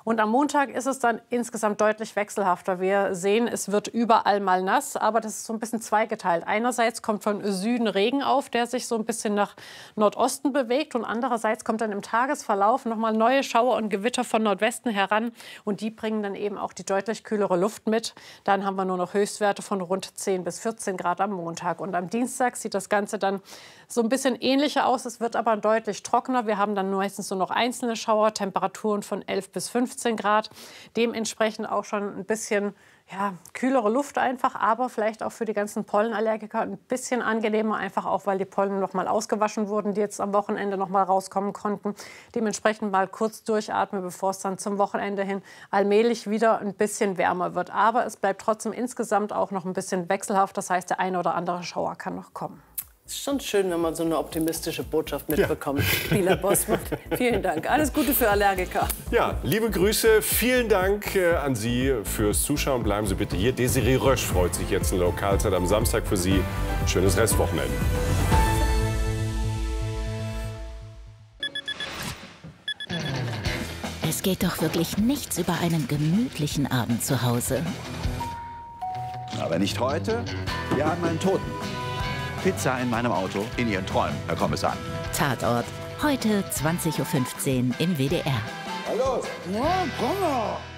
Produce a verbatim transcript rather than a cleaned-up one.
Und am Montag ist es dann insgesamt deutlich wechselhafter. Wir sehen, es wird überall mal nass, aber das ist so ein bisschen zweigeteilt. Einerseits kommt von Süden Regen auf, der sich so ein bisschen nach Nordosten bewegt. Und andererseits kommt dann im Tagesverlauf noch mal neue Schauer und Gewitter von Nordwesten heran. Und die bringen dann eben auch die deutlich kühlere Luft mit. Dann haben wir nur noch Höchstwerte von rund zehn bis vierzehn Grad am Montag. Und am Dienstag sieht das Ganze dann so ein bisschen ähnlicher aus. Es wird aber deutlich trockener. Wir haben dann meistens nur noch einzelne Schauer, Temperaturen von elf bis fünfzehn Grad. Dementsprechend auch schon ein bisschen ja, kühlere Luft einfach, aber vielleicht auch für die ganzen Pollenallergiker ein bisschen angenehmer, einfach auch, weil die Pollen noch mal ausgewaschen wurden, die jetzt am Wochenende noch mal rauskommen konnten. Dementsprechend mal kurz durchatmen, bevor es dann zum Wochenende hin allmählich wieder ein bisschen wärmer wird. Aber es bleibt trotzdem insgesamt auch noch ein bisschen wechselhaft. Das heißt, der eine oder andere Schauer kann noch kommen. Es ist schon schön, wenn man so eine optimistische Botschaft mitbekommt. Ja. Lila Bossmann, vielen Dank. Alles Gute für Allergiker. Ja, liebe Grüße. Vielen Dank äh, an Sie fürs Zuschauen. Bleiben Sie bitte hier. Desiree Rösch freut sich jetzt in Lokalzeit am Samstag für Sie. Schönes Restwochenende. Es geht doch wirklich nichts über einen gemütlichen Abend zu Hause. Aber nicht heute. Wir haben einen Toten. Pizza in meinem Auto, in Ihren Träumen, Herr Kommissar. Tatort, heute zwanzig Uhr fünfzehn im W D R. Hallo? Ja, komm mal.